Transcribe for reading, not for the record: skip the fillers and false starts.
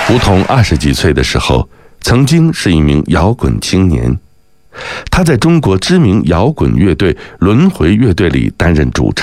胡同20几岁的时候，曾经是一名摇滚青年，他在中国知名摇滚乐队轮回乐队里担任主唱。